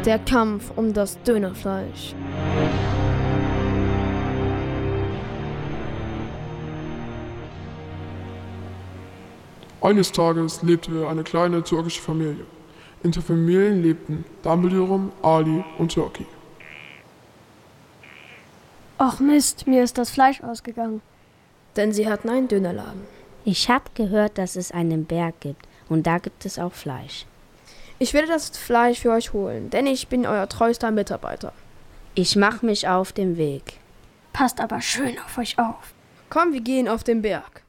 Der Kampf um das Dönerfleisch. Eines Tages lebte eine kleine türkische Familie. In der Familie lebten Dumbledore, Ali und Turkey. Och Mist, mir ist das Fleisch ausgegangen. Denn sie hatten einen Dönerladen. Ich habe gehört, dass es einen Berg gibt und da gibt es auch Fleisch. Ich werde das Fleisch für euch holen, denn ich bin euer treuester Mitarbeiter. Ich mache mich auf den Weg. Passt aber schön auf euch auf. Komm, wir gehen auf den Berg.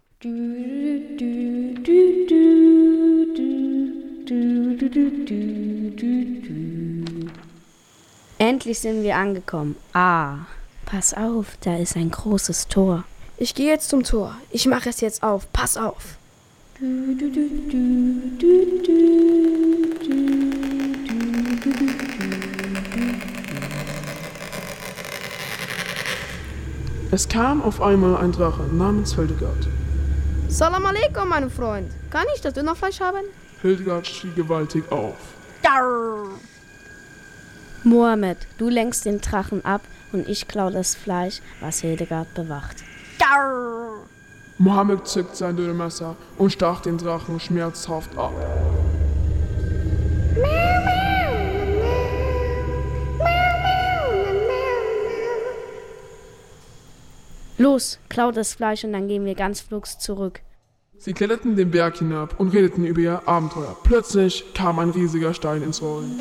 Endlich sind wir angekommen. Pass auf, da ist ein großes Tor. Ich gehe jetzt zum Tor. Ich mache es jetzt auf. Pass auf. Es kam auf einmal ein Drache namens Hildegard. Salam alaikum, mein Freund. Kann ich das Dönerfleisch haben? Hildegard schrie gewaltig auf. Mohammed, du lenkst den Drachen ab und ich klau das Fleisch, was Hildegard bewacht. Mohammed zückt sein Dönermesser und stach den Drachen schmerzhaft ab. Los, klau das Fleisch und dann gehen wir ganz flugs zurück. Sie kletterten den Berg hinab und redeten über ihr Abenteuer. Plötzlich kam ein riesiger Stein ins Rollen.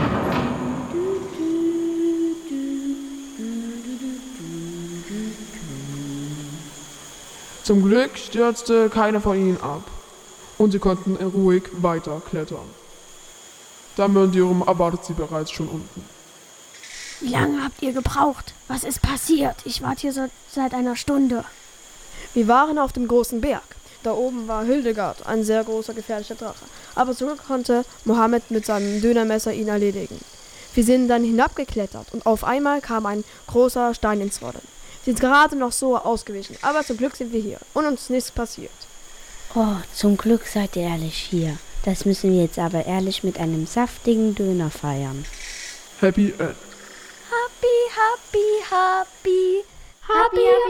Zum Glück stürzte keiner von ihnen ab und sie konnten ruhig weiter klettern. Dumbledore erwartet sie bereits schon unten. Wie lange habt ihr gebraucht? Was ist passiert? Ich warte hier seit einer Stunde. Wir waren auf dem großen Berg. Da oben war Hildegard, ein sehr großer, gefährlicher Drache. Aber so konnte Mohammed mit seinem Dönermesser ihn erledigen. Wir sind dann hinabgeklettert und auf einmal kam ein großer Stein ins Rollen. Wir sind gerade noch so ausgewichen, aber zum Glück sind wir hier und uns nichts passiert. Oh, zum Glück seid ihr ehrlich hier. Das müssen wir jetzt aber ehrlich mit einem saftigen Döner feiern. Happy End. Happy, happy, happy. Happy,